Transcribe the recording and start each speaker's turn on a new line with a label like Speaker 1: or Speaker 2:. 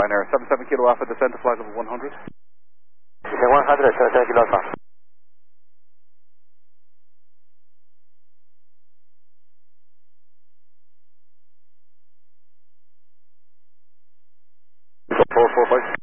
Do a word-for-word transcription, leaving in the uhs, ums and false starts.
Speaker 1: Ryanair, seven seven Kilo Alpha, descend to flight level one hundred.
Speaker 2: one hundred, seven seven Kilo Alpha.
Speaker 1: four four five.